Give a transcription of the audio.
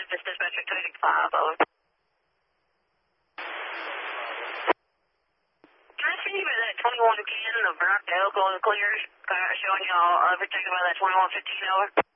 Memphis dispatcher 285, over. Can I send you by that 2110 of Rockdale going clear? Showing y'all everything about that 2115, over.